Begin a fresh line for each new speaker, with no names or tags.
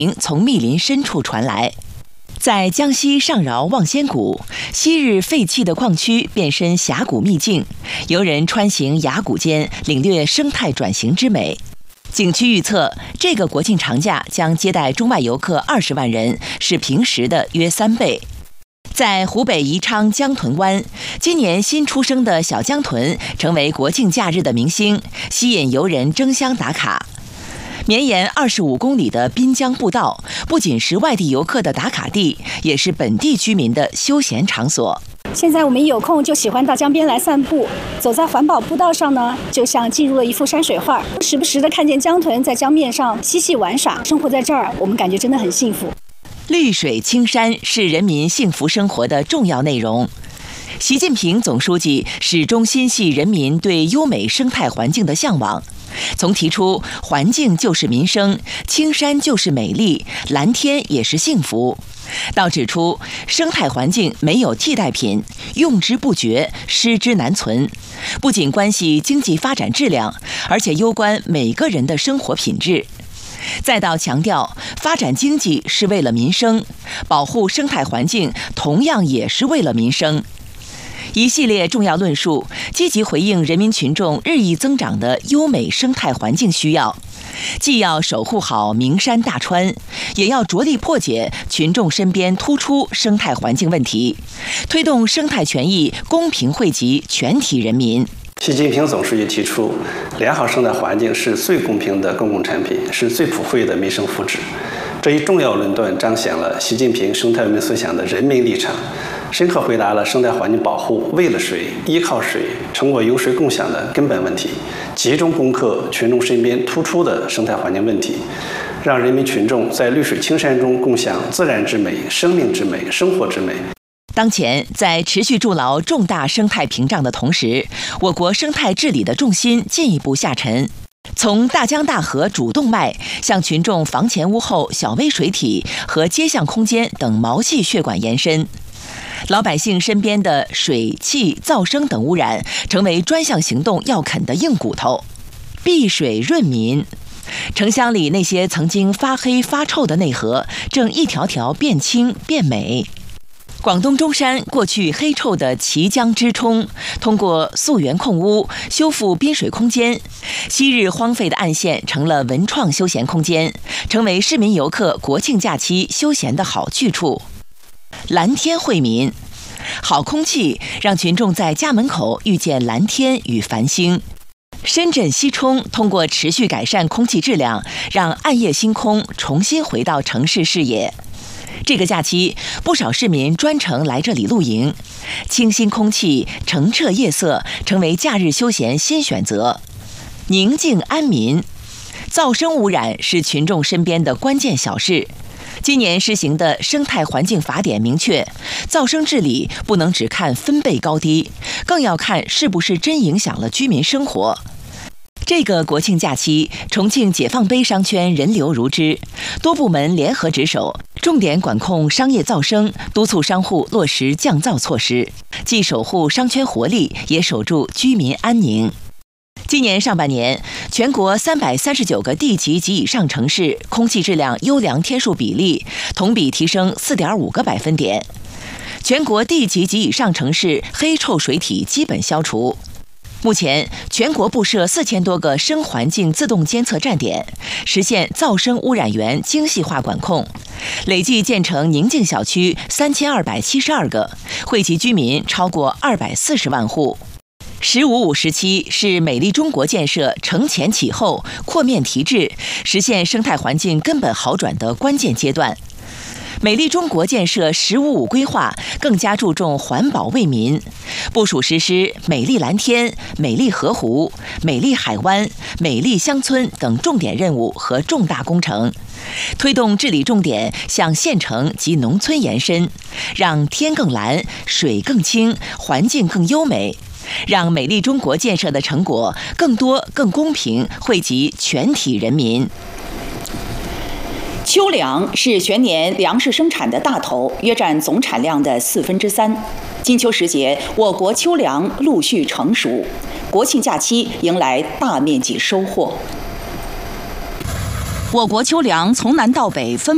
从密林深处传来。在江西上饶望仙谷，昔日废弃的矿区变身峡谷秘境，游人穿行崖谷间，领略生态转型之美。景区预测，这个国庆长假将接待中外游客20万人，是平时的约3倍。在湖北宜昌江豚湾，今年新出生的小江豚成为国庆假日的明星，吸引游人争相打卡。绵延25公里的滨江步道，不仅是外地游客的打卡地，也是本地居民的休闲场所。
现在我们一有空就喜欢到江边来散步，走在环保步道上呢，就像进入了一幅山水画，时不时的看见江豚在江面上嬉戏玩耍。生活在这儿，我们感觉真的很幸福。
绿水青山是人民幸福生活的重要内容。习近平总书记始终心系人民对优美生态环境的向往，从提出环境就是民生，青山就是美丽，蓝天也是幸福，到指出生态环境没有替代品，用之不绝，失之难存，不仅关系经济发展质量，而且攸关每个人的生活品质。再到强调发展经济是为了民生，保护生态环境同样也是为了民生。一系列重要论述，积极回应人民群众日益增长的优美生态环境需要，既要守护好名山大川，也要着力破解群众身边突出生态环境问题，推动生态权益公平惠及全体人民。
习近平总书记提出，良好生态环境是最公平的公共产品，是最普惠的民生福祉。这一重要论断彰显了习近平生态文明思想的人民立场，深刻回答了生态环境保护为了水、依靠水、成果由水共享的根本问题，集中攻克群众身边突出的生态环境问题，让人民群众在绿水青山中共享自然之美、生命之美、生活之美。
当前，在持续筑牢重大生态屏障的同时，我国生态治理的重心进一步下沉，从大江大河主动脉向群众房前屋后小微水体和街巷空间等毛细血管延伸。老百姓身边的水、气、噪声等污染，成为专项行动要啃的硬骨头。碧水润民，城乡里那些曾经发黑发臭的内河，正一条条变清变美。广东中山过去黑臭的綦江支冲，通过溯源控污、修复滨水空间，昔日荒废的岸线成了文创休闲空间，成为市民游客国庆假期休闲的好去处。蓝天惠民，好空气让群众在家门口遇见蓝天与繁星。深圳西冲通过持续改善空气质量，让暗夜星空重新回到城市视野。这个假期，不少市民专程来这里露营，清新空气、澄澈夜色成为假日休闲新选择。宁静安民，噪声污染是群众身边的关键小事。今年施行的生态环境法典明确，噪声治理不能只看分贝高低，更要看是不是真影响了居民生活。这个国庆假期，重庆解放碑商圈人流如织，多部门联合值守，重点管控商业噪声，督促商户落实降噪措施，既守护商圈活力，也守住居民安宁。今年上半年，全国339个地级及以上城市空气质量优良天数比例同比提升4.5个百分点，全国地级及以上城市黑臭水体基本消除。目前，全国布设4000多个声环境自动监测站点，实现噪声污染源精细化管控，累计建成宁静小区3272个，惠及居民超过240万户。“15-5”时期是美丽中国建设承前启后、扩面提质，实现生态环境根本好转的关键阶段。美丽中国建设“15-5”规划更加注重环保为民，部署实施美丽蓝天、美丽河湖、美丽海湾、美丽乡村等重点任务和重大工程，推动治理重点向县城及农村延伸，让天更蓝、水更清、环境更优美，让美丽中国建设的成果更多、更公平惠及全体人民。
秋粮是全年粮食生产的大头，约占总产量的3/4。金秋时节，我国秋粮陆续成熟，国庆假期迎来大面积收获。我国秋粮从南到北分